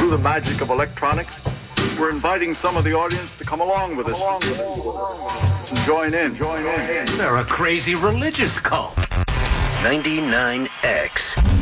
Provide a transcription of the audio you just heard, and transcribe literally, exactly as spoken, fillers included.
through the magic of electronics, we're inviting some of the audience to come along with us and join in. Join in. They're a crazy religious cult. ninety-nine X.